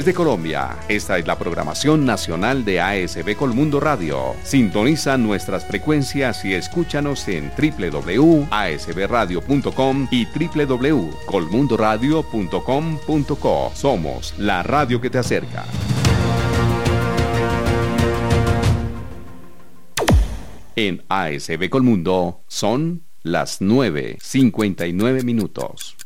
Desde Colombia, esta es la programación nacional de ASB Colmundo Radio. Sintoniza nuestras frecuencias y escúchanos en www.asbradio.com y www.colmundoradio.com.co. Somos la radio que te acerca. En ASB Colmundo son las 9:59 minutos.